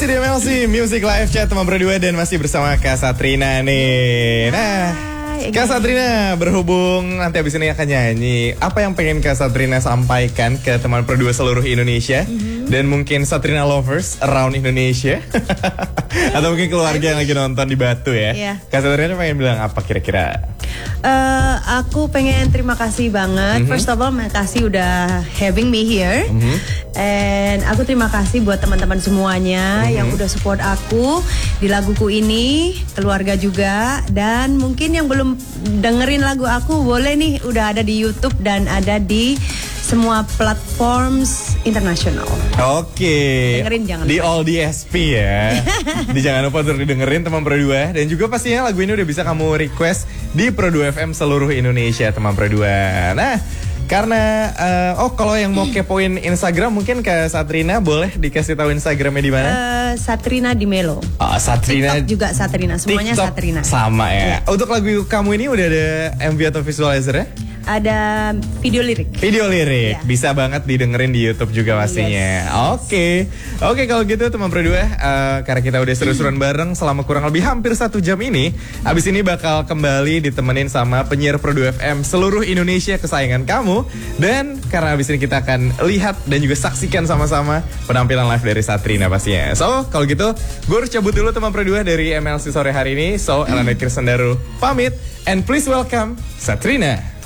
Masih di MLC Music Live Chat teman berdua dan masih bersama Kak Satrina nih. Nah, Kak Satrina berhubung nanti abis ini akan nyanyi, apa yang pengen Kak Satrina sampaikan ke teman berdua seluruh Indonesia dan mungkin Satrina lovers around Indonesia atau mungkin keluarga yang lagi nonton di Batu ya? Kak Satrina pengen bilang apa kira-kira? Aku pengen terima kasih banget. First of all, makasih udah having me here. And aku terima kasih buat teman-teman semuanya yang udah support aku di laguku ini, keluarga juga. Dan mungkin yang belum dengerin lagu aku boleh nih, udah ada di YouTube dan ada di semua platforms internasional. Oke. Dengerin jangan di lupa. All DSP ya. Jangan lupa untuk didengerin teman berdua. Dan juga pastinya lagu ini udah bisa kamu request di Pro2 FM seluruh Indonesia teman berdua. Nah, karena kalau yang mau kepoin Instagram mungkin ke Satrina boleh dikasih tahu Instagramnya di mana? Satrina di Melo. Satrina. TikTok juga Satrina, semuanya TikTok Satrina. Sama ya. Untuk lagu kamu ini udah ada MV atau visualizer ya? Ada video lirik. Video lirik, bisa banget didengerin di YouTube juga pastinya. Oke, kalau gitu teman berdua, karena kita udah seru-seruan bareng selama kurang lebih hampir 1 jam ini, abis ini bakal kembali ditemenin sama penyiar Pro2 FM seluruh Indonesia kesayangan kamu. Dan karena abis ini kita akan lihat dan juga saksikan sama-sama penampilan live dari Satrina pastinya. So, kalau gitu, gue harus cabut dulu teman Pro2 dari MLC sore hari ini. So, Elena Kirstendaru pamit, and please welcome Satrina.